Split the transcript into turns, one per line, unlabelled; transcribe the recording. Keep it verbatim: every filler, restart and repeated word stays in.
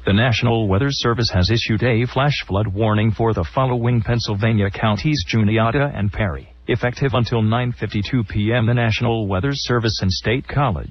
The National Weather Service has issued a flash flood warning for the following Pennsylvania counties: Juniata and Perry, effective until nine fifty-two p.m. The National Weather Service and State College